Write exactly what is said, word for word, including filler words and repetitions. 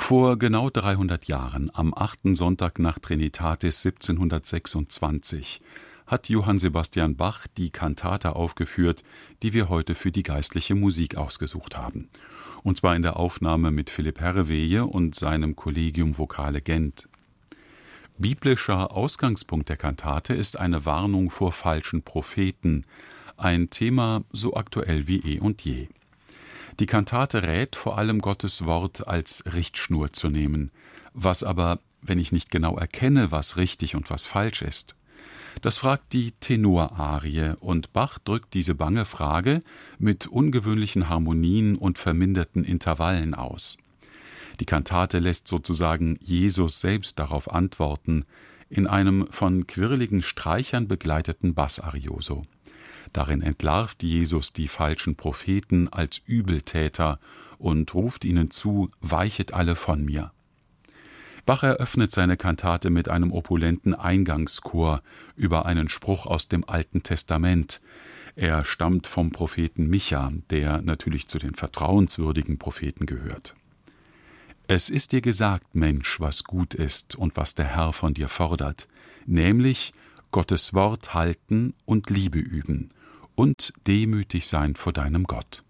Vor genau dreihundert Jahren, am achten Sonntag nach Trinitatis siebzehnhundertsechsundzwanzig, hat Johann Sebastian Bach die Kantate aufgeführt, die wir heute für die geistliche Musik ausgesucht haben. Und zwar in der Aufnahme mit Philipp Herreweye und seinem Collegium Vocale Gent. Biblischer Ausgangspunkt der Kantate ist eine Warnung vor falschen Propheten, ein Thema so aktuell wie eh und je. Die Kantate rät, vor allem Gottes Wort als Richtschnur zu nehmen. Was aber, wenn ich nicht genau erkenne, was richtig und was falsch ist? Das fragt die Tenorarie, und Bach drückt diese bange Frage mit ungewöhnlichen Harmonien und verminderten Intervallen aus. Die Kantate lässt sozusagen Jesus selbst darauf antworten, in einem von quirligen Streichern begleiteten Bassarioso. Darin entlarvt Jesus die falschen Propheten als Übeltäter und ruft ihnen zu: Weichet alle von mir. Bach eröffnet seine Kantate mit einem opulenten Eingangschor über einen Spruch aus dem Alten Testament. Er stammt vom Propheten Micha, der natürlich zu den vertrauenswürdigen Propheten gehört. Es ist dir gesagt, Mensch, was gut ist und was der Herr von dir fordert, nämlich Gottes Wort halten und Liebe üben und demütig sein vor deinem Gott.